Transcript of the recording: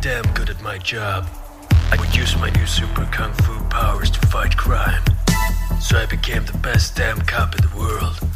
damn good at my job. I would use my new super kung fu powers to fight crime. So I became the best damn cop in the world.